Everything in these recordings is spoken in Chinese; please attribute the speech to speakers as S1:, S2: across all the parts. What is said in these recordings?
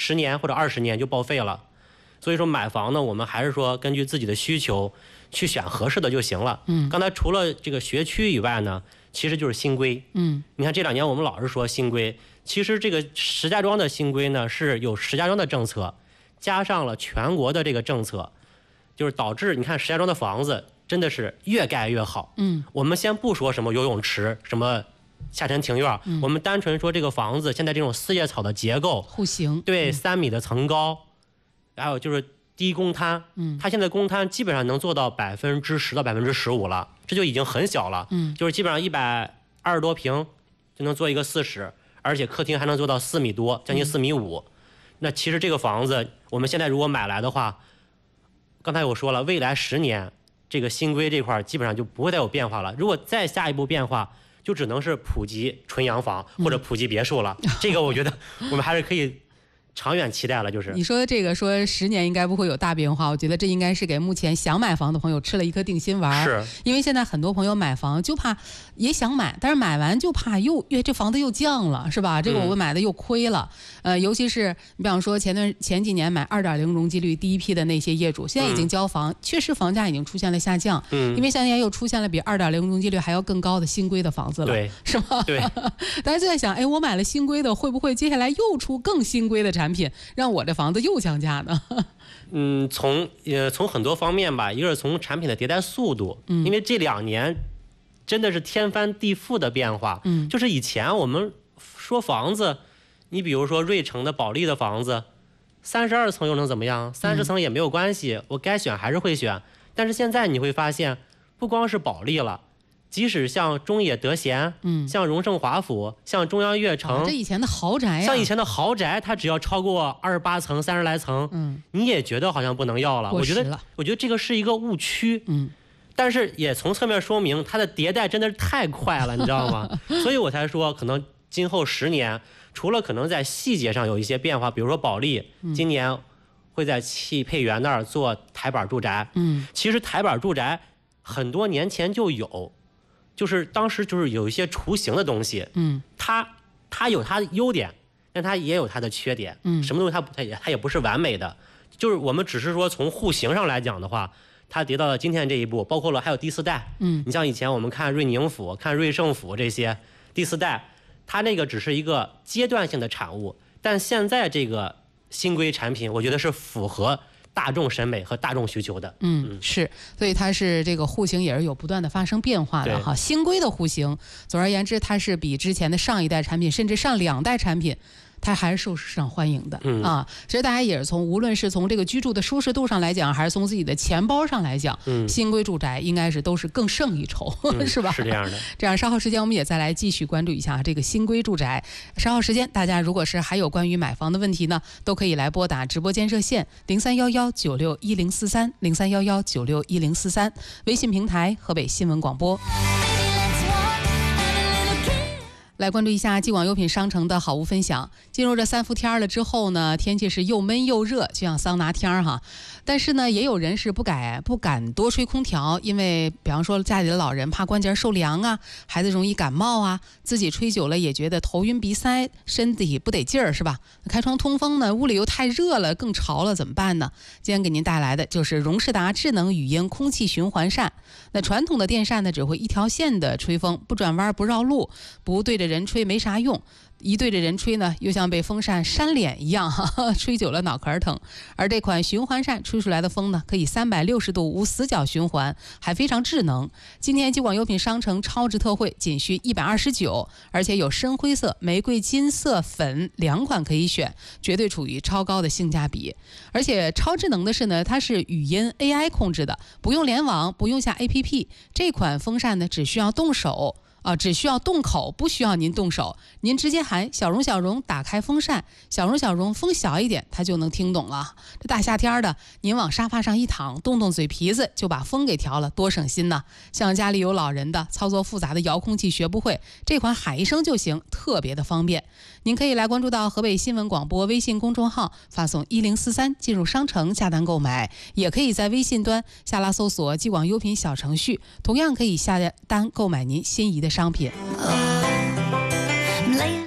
S1: 10年或者20年就报废了。所以说买房呢，我们还是说根据自己的需求去选合适的就行了。刚才除了这个学区以外呢，其实就是新规。你看这2年我们老是说新规，其实这个石家庄的新规呢是有石家庄的政策，加上了全国的这个政策，就是导致你看石家庄的房子真的是越盖越好。我们先不说什么游泳池、什么下沉庭院，我们单纯说这个房子现在这种四叶草的结构，
S2: 户型，
S1: 对，3米的层高，还有就是低公摊，它现在公摊基本上能做到10%到15%了，这就已经很小了。就是基本上120多平就能做一个4室，而且客厅还能做到4米多，将近4.5米。那其实这个房子我们现在如果买来的话，刚才我说了，未来10年这个新规这块基本上就不会再有变化了。如果再下一步变化，就只能是普及纯洋房或者普及别墅了。这个我觉得我们还是可以长远期待了。就是
S2: 你说的这个说10年应该不会有大变化，我觉得这应该是给目前想买房的朋友吃了一颗定心丸。
S1: 是
S2: 因为现在很多朋友买房就怕也想买，但是买完就怕这房子又降了，是吧？这个我买的又亏了。尤其是你比方说前几年买2.0容积率第一批的那些业主，现在已经交房，确实房价已经出现了下降。因为现在又出现了比2.0容积率还要更高的新规的房子了，
S1: 对，
S2: 是吗？
S1: 对，
S2: 大家就在想，哎，我买了新规的，会不会接下来又出更新规的产品，让我的房子又降价呢？
S1: 从很多方面吧，一个是从产品的迭代速度，因为这2年真的是天翻地覆的变化。就是以前我们说房子，你比如说瑞城的保利的房子，32层又能怎么样？30层也没有关系，我该选还是会选。但是现在你会发现，不光是保利了，即使像中野德贤，像荣盛华府，像中央悦城，
S2: 这以前的豪宅
S1: 像以前的豪宅，它只要超过28层、30来层，你也觉得好像不能要了。我觉得这个是一个误区。但是也从侧面说明它的迭代真的是太快了，你知道吗？所以我才说，可能今后10年，除了可能在细节上有一些变化，比如说保利今年会在汽配园那儿做台板住宅。其实台板住宅很多年前就有。就是当时就是有一些雏形的东西，它有它的优点，但它也有它的缺点。什么东西它也不是完美的，就是我们只是说从户型上来讲的话，它跌到了今天这一步，包括了还有第4代。你像以前我们看瑞宁府、看瑞盛府这些第4代，它那个只是一个阶段性的产物，但现在这个新规产品，我觉得是符合大众审美和大众需求的。
S2: 是，所以它是这个户型也是有不断的发生变化的哈。新规的户型，总而言之，它是比之前的上一代产品，甚至上2代产品，它还是受市场欢迎的。其实大家也是无论是从这个居住的舒适度上来讲，还是从自己的钱包上来讲，新规住宅应该是都是更胜一筹，是吧？
S1: 是这样的。
S2: 这样稍后时间我们也再来继续关注一下这个新规住宅。稍后时间大家如果是还有关于买房的问题呢，都可以来拨打直播间热线0311961043 0311961043，微信平台河北新闻广播。来关注一下既广优品商城的好物分享。进入这3伏天了之后呢，天气是又闷又热，就像桑拿天哈。但是呢，也有人是不敢多吹空调，因为比方说家里的老人怕关节受凉啊，孩子容易感冒啊，自己吹久了也觉得头晕鼻塞，身体不得劲儿，是吧？开窗通风呢，屋里又太热了，更潮了，怎么办呢？今天给您带来的就是荣仕达智能语音空气循环扇。那传统的电扇呢，只会一条线的吹风，不转弯不绕路，不对着人吹没啥用，一对着人吹呢，又像被风扇扇脸一样，吹久了脑壳疼。而这款循环扇吹出来的风呢，可以360度无死角循环，还非常智能。今天既广优品商城超值特惠，仅需129，而且有深灰色、玫瑰金色、粉2款可以选，绝对处于超高的性价比。而且超智能的是呢，它是语音 AI 控制的，不用联网，不用下 APP。这款风扇呢，只需要动手。只需要动口，不需要您动手。您直接喊小荣小荣打开风扇，小荣小荣风小一点，它就能听懂了。这大夏天的，您往沙发上一躺，动动嘴皮子就把风给调了，多省心呢。像家里有老人的，操作复杂的遥控器学不会，这款喊一声就行，特别的方便。您可以来关注到河北新闻广播微信公众号，发送1043进入商城下单购买，也可以在微信端下拉搜索既广优品小程序，同样可以下单购买您心仪的商品。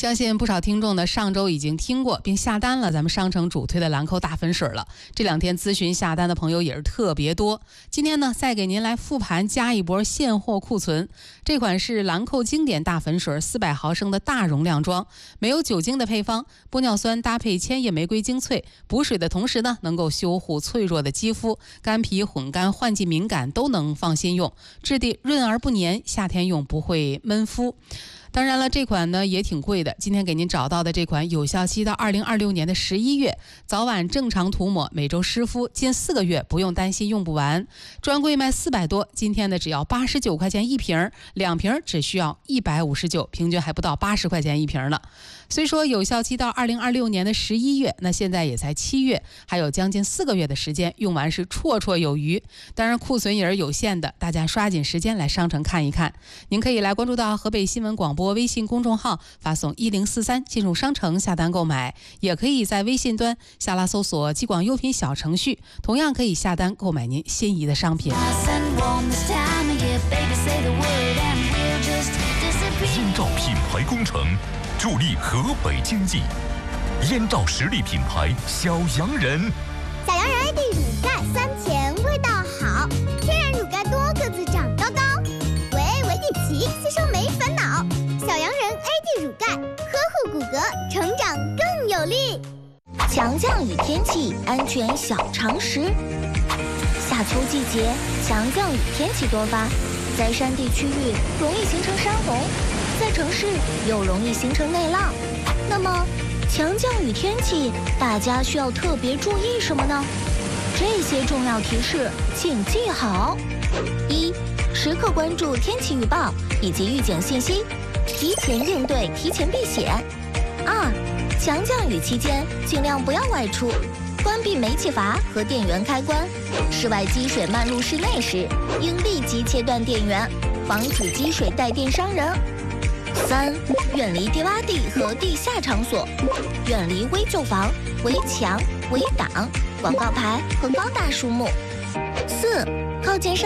S2: 相信不少听众呢上周已经听过并下单了咱们商城主推的兰蔻大粉水了。这2天咨询下单的朋友也是特别多。今天呢再给您来复盘加一波现货库存。这款是兰蔻经典大粉水400毫升的大容量装，没有酒精的配方，玻尿酸搭配千叶玫瑰精粹，补水的同时呢能够修护脆弱的肌肤，干皮混干换季敏感都能放心用，质地润而不粘，夏天用不会闷肤。当然了，这款呢也挺贵的。今天给您找到的这款有效期到2026年的11月，早晚正常涂抹，每周湿敷，近4个月不用担心用不完。专柜卖400多，今天呢只要89块钱一瓶，2瓶只需要159，平均还不到80块钱一瓶呢。虽说有效期到2026年的11月，那现在也才7月，还有将近4个月的时间，用完是绰绰有余。当然库存也是有限的，大家刷紧时间来商城看一看。您可以来关注到河北新闻广播微信公众号，发送1043进入商城下单购买，也可以在微信端下拉搜索激广优品小程序，同样可以下单购买您心仪的商品。
S3: 燕赵品牌工程助力河北经济，燕赵实力品牌小洋人。
S4: 小洋人 AD 乳钙酸甜味道好，天然乳钙多个子长高高，维地奇吸收没烦恼。小洋人 AD 乳钙呵护骨骼，成长更有力。强降雨天气安全小常识。夏秋季节强降雨天气多发，在山地区域容易形成山洪，在城市又容易形成内涝。那么强降雨天气大家需要特别注意什么呢？这些重要提示请记好。1. 时刻关注天气预报以及预警信息，提前应对，提前避险。2. 强降雨期间尽量不要外出，关闭煤气阀和电源开关，室外积水漫入室内时应立即切断电源，防止积水带电伤人。3. 远离低洼地和地下场所，远离危旧房、围墙、围挡、广告牌和高大树木。4. 靠近山